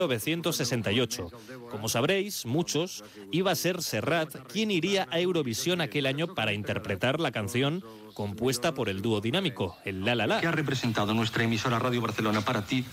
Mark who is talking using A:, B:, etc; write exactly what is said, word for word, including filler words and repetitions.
A: mil novecientos sesenta y ocho. Como sabréis, muchos, iba a ser Serrat quien iría a Eurovisión aquel año para interpretar la canción compuesta por el dúo dinámico, el La La La.
B: ¿Qué ha representado nuestra emisora Radio Barcelona para ti?